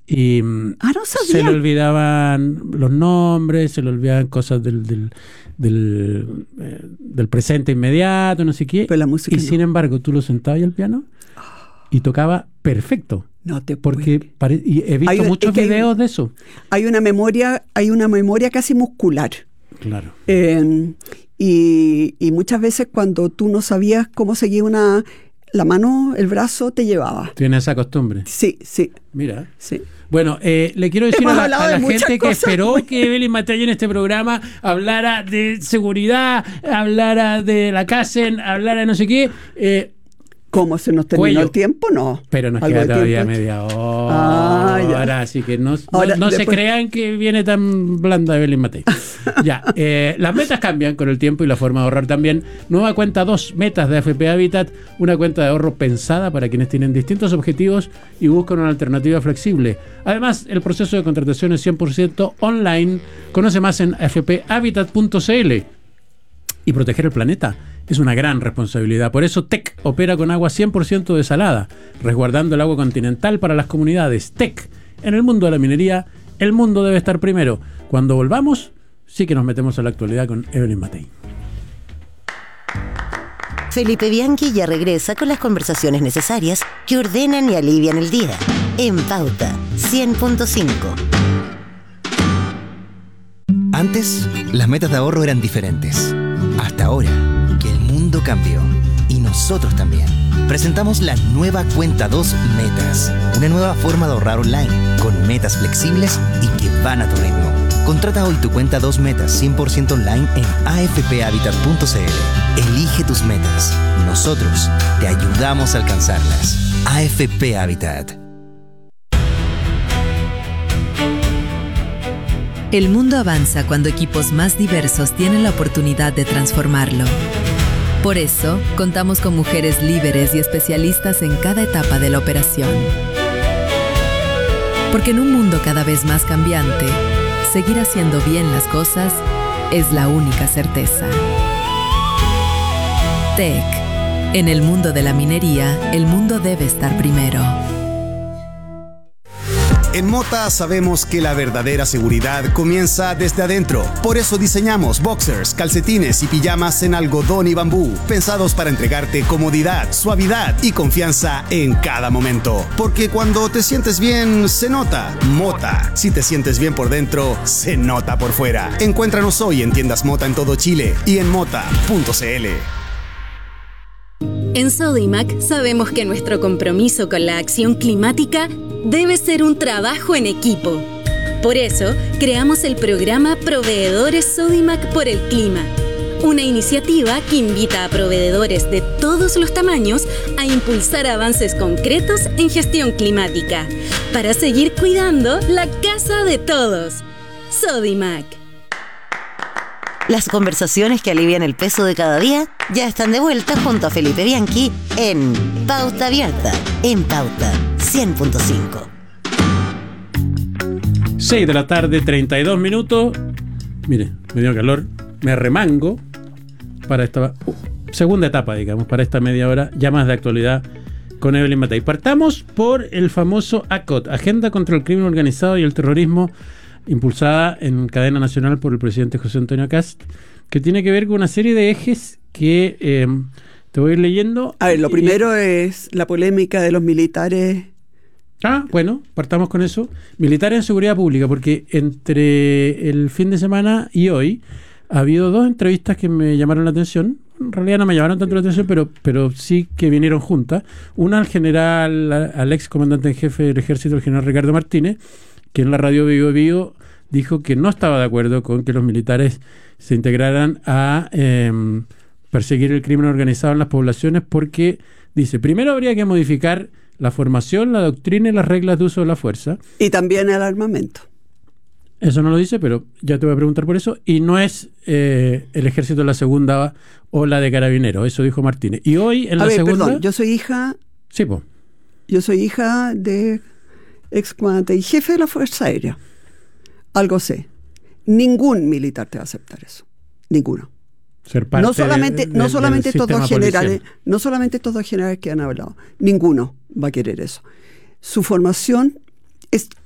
Y no sabía. se le olvidaban los nombres, se le olvidaban cosas del presente inmediato, no sé qué. Pero la música y sin embargo, tú lo sentabas al piano y tocaba perfecto. No te porque y he visto muchos videos de eso. Hay una memoria casi muscular. Claro. Y muchas veces cuando tú no sabías cómo seguir la mano, el brazo te llevaba. ¿Tienes esa costumbre? Sí. Mira. Sí. Bueno, le quiero decir a la gente que esperó que Evelyn Matei en este programa hablara de seguridad, hablara de la CACEN, hablara de no sé qué. ¿Cómo se nos terminó el tiempo? No. Pero nos queda todavía media hora, así que no se crean que viene tan blanda Evelyn Matei. Ya, las metas cambian con el tiempo y la forma de ahorrar también. Nueva cuenta 2, metas de AFP Habitat, una cuenta de ahorro pensada para quienes tienen distintos objetivos y buscan una alternativa flexible. Además, el proceso de contratación es 100% online. Conoce más en afphabitat.cl. Y proteger el planeta es una gran responsabilidad. Por eso TEC opera con agua 100% desalada, resguardando el agua continental para las comunidades. TEC, en el mundo de la minería, el mundo debe estar primero. Cuando volvamos, sí que nos metemos a la actualidad con Evelyn Matei. Felipe Bianchi ya regresa con las conversaciones necesarias que ordenan y alivian el día. En Pauta 100.5. Antes, las metas de ahorro eran diferentes. Hasta ahora, que el mundo cambió. Y nosotros también. Presentamos la nueva Cuenta 2 Metas. Una nueva forma de ahorrar online, con metas flexibles y que van a tu ritmo. Contrata hoy tu Cuenta 2 Metas 100% online en afphabitat.cl. Elige tus metas. Nosotros te ayudamos a alcanzarlas. AFP Habitat. El mundo avanza cuando equipos más diversos tienen la oportunidad de transformarlo. Por eso, contamos con mujeres líderes y especialistas en cada etapa de la operación. Porque en un mundo cada vez más cambiante, seguir haciendo bien las cosas es la única certeza. TEC. En el mundo de la minería, el mundo debe estar primero. En Mota sabemos que la verdadera seguridad comienza desde adentro. Por eso diseñamos boxers, calcetines y pijamas en algodón y bambú, pensados para entregarte comodidad, suavidad y confianza en cada momento. Porque cuando te sientes bien, se nota. Mota. Si te sientes bien por dentro, se nota por fuera. Encuéntranos hoy en tiendas Mota en todo Chile y en mota.cl. En Sodimac sabemos que nuestro compromiso con la acción climática debe ser un trabajo en equipo. Por eso, creamos el programa Proveedores Sodimac por el Clima, una iniciativa que invita a proveedores de todos los tamaños a impulsar avances concretos en gestión climática, para seguir cuidando la casa de todos. Sodimac. Las conversaciones que alivian el peso de cada día ya están de vuelta junto a Felipe Bianchi en Pauta Abierta, en Pauta 100.5. 6 de la tarde, 32 minutos. Mire, me dio calor. Me remango para esta segunda etapa, digamos, para esta media hora, ya más de actualidad con Evelyn Matei. Partamos por el famoso ACOT, Agenda contra el Crimen Organizado y el Terrorismo, impulsada en cadena nacional por el presidente José Antonio Kast, que tiene que ver con una serie de ejes que te voy a ir leyendo. A ver, lo primero es la polémica de los militares. Bueno, partamos con eso. Militares en seguridad pública, porque entre el fin de semana y hoy ha habido dos entrevistas que me llamaron la atención. En realidad no me llamaron tanto la atención, pero sí que vinieron juntas. Una al ex comandante en jefe del ejército, el general Ricardo Martínez, que en la radio Vivo Vivo dijo que no estaba de acuerdo con que los militares se integraran a perseguir el crimen organizado en las poblaciones, porque dice, primero habría que modificar la formación, la doctrina y las reglas de uso de la fuerza. Y también el armamento. Eso no lo dice, pero ya te voy a preguntar por eso. Y no es el ejército de la segunda ola de carabineros, eso dijo Martínez. Y hoy en la segunda... Perdón, yo soy hija... Sí, po. Yo soy hija de excomandante y jefe de la Fuerza Aérea. Algo sé. Ningún militar te va a aceptar eso. Ninguno. Ser parte no solamente estos dos generales, policial. no solamente estos dos generales que han hablado. Ninguno va a querer eso. Su formación es